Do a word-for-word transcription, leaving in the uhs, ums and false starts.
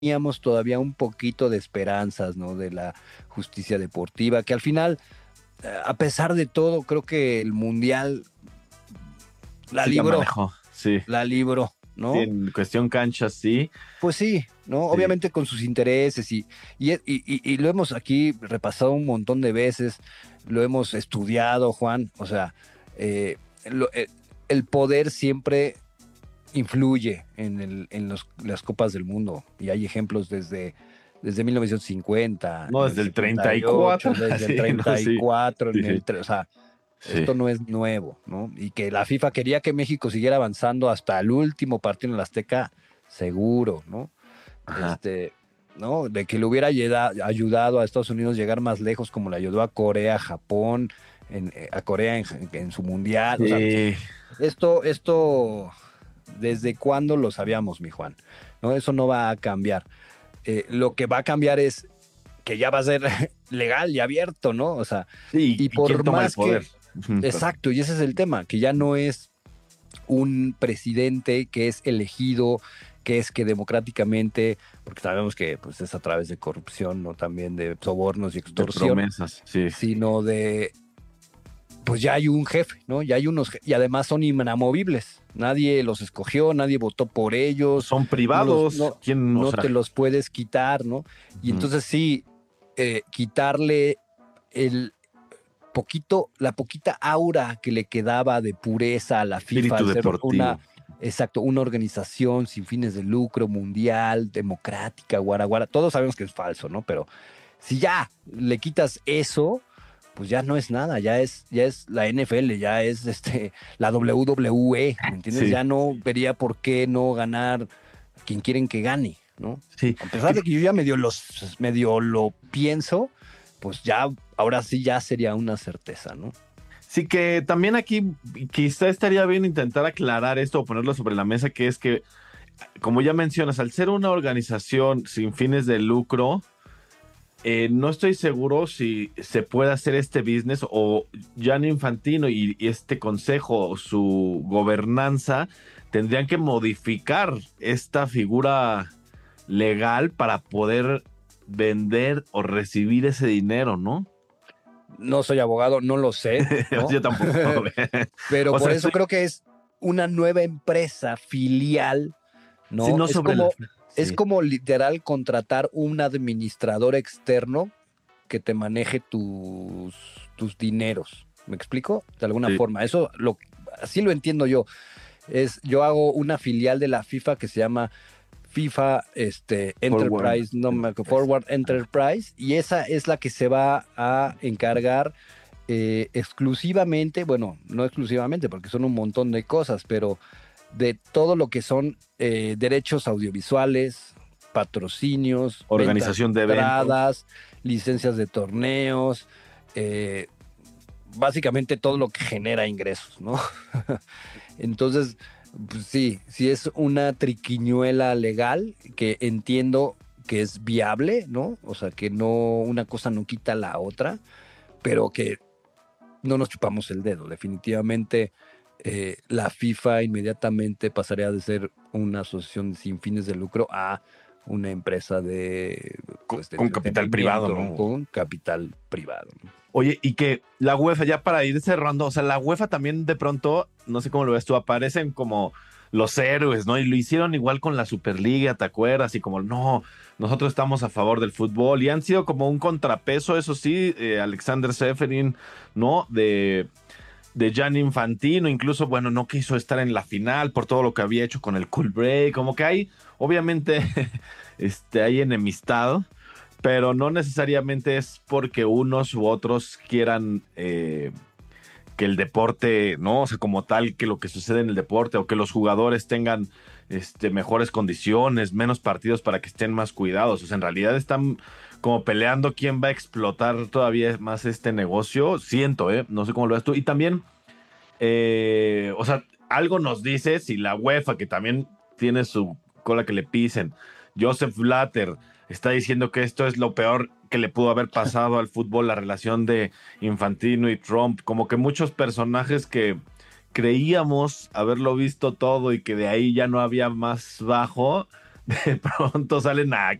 teníamos todavía un poquito de esperanzas, ¿no? De la justicia deportiva, que al final, eh, a pesar de todo, creo que el Mundial la Sí la libró, manejó, sí. la libró, Sí, ¿no? en cuestión cancha, sí. Pues sí, ¿no? Sí. Obviamente con sus intereses y, y, y- y- y lo hemos aquí repasado un montón de veces, lo hemos estudiado, Juan, o sea, eh, lo- eh, el poder siempre influye en, el- en los- las copas del mundo y hay ejemplos desde, desde mil novecientos cincuenta, No, en el desde el setenta treinta y y cuatro, ocho, desde el sí, no, treinta y sí. cuatro, en el, Sí, tre- o sea, sí. esto no es nuevo, ¿no? Y que la FIFA quería que México siguiera avanzando hasta el último partido en el Azteca, seguro, ¿no? Ajá. Este, ¿no? De que le hubiera ayuda- ayudado a Estados Unidos a llegar más lejos, como le ayudó a Corea, a Japón, en- eh, a Corea en, en su mundial. O sea, Sí, esto, esto, ¿desde cuándo lo sabíamos, mi Juan? ¿No? Eso no va a cambiar. Eh, lo que va a cambiar es que ya va a ser legal y abierto, ¿no? O sea, sí, y ¿y quién por toma el más poder? que, Ujú, perdón. exacto, y ese es el tema, que ya no es un presidente que es elegido, que es que democráticamente, porque sabemos que pues, es a través de corrupción, no también de sobornos y De extorsión, promesas, sí. sino de, pues ya hay un jefe, ¿no? Ya hay unos, je- y además son inamovibles. Nadie los escogió, nadie votó por ellos, Son no los, privados, no, ¿quién? O no te sea, los puedes quitar, ¿no? Y ujú. entonces sí, eh, quitarle el poquito, la poquita aura que le quedaba de pureza a la FIFA Espíritu al ser una, deportivo. exacto, una organización sin fines de lucro, mundial, democrática, guaraguara, todos sabemos que es falso, ¿no? Pero si ya le quitas eso, pues ya no es nada, ya es, ya es la N F L, ya es este, la W W E, ¿me entiendes? Sí, Ya no vería por qué no ganar quien quieren que gane, ¿no? sí. A pesar Que- de que yo ya medio, los, medio lo pienso, pues ya, ahora sí ya sería una certeza, ¿no? Sí, que también aquí quizá estaría bien intentar aclarar esto o ponerlo sobre la mesa, que es que, como ya mencionas, al ser una organización sin fines de lucro, eh, no estoy seguro si se puede hacer este business o Gianni Infantino y, y este consejo, su gobernanza, tendrían que modificar esta figura legal para poder vender o recibir ese dinero, ¿no? No soy abogado, no lo sé, ¿no? Yo tampoco. Pero O por sea, eso estoy, creo que es una nueva empresa filial, si ¿no? no Es sobre la... como, es Sí, como literal contratar un administrador externo que te maneje tus, tus dineros. ¿Me explico? De alguna sí. forma. Eso lo, así lo entiendo yo. Es, yo hago una filial de la FIFA que se llama FIFA este, Forward Enterprise, no me acuerdo, Enterprise. Forward Ah, Enterprise, y esa es la que se va a encargar eh, exclusivamente, bueno, no exclusivamente porque son un montón de cosas, pero de todo lo que son eh, derechos audiovisuales, patrocinios, ventas de organización de eventos. entradas, licencias de torneos, eh, básicamente todo lo que genera ingresos, ¿no? Entonces, pues sí, sí es una triquiñuela legal que entiendo que es viable, ¿no? O sea, que no, una cosa no quita la otra, pero que no nos chupamos el dedo. Definitivamente, eh, la FIFA inmediatamente pasaría de ser una asociación sin fines de lucro a una empresa de, Con, pues, de con capital privado, entretenimiento ¿no? con capital privado, ¿no? Oye, y que la UEFA, ya para ir cerrando, o sea, la UEFA también de pronto, no sé cómo lo ves tú, aparecen como los héroes, ¿no? Y lo hicieron igual con la Superliga, ¿te acuerdas? Y como, no, nosotros estamos a favor del fútbol y han sido como un contrapeso, eso sí, eh, Alexander Seferin, ¿no? De, de Gianni Infantino, incluso, bueno, no quiso estar en la final por todo lo que había hecho con el Cool Break, como que hay, obviamente, este, hay enemistad, pero no necesariamente es porque unos u otros quieran eh, que el deporte, ¿no? O sea, como tal, que lo que sucede en el deporte o que los jugadores tengan este, mejores condiciones, menos partidos para que estén más cuidados. O sea, en realidad están como peleando quién va a explotar todavía más este negocio. Siento, ¿eh? No sé cómo lo ves tú. Y también, eh, o sea, algo nos dice si la UEFA, que también tiene su cola que le pisen, Joseph Blatter está diciendo que esto es lo peor que le pudo haber pasado al fútbol, la relación de Infantino y Trump, como que muchos personajes que creíamos haberlo visto todo y que de ahí ya no había más bajo, de pronto salen a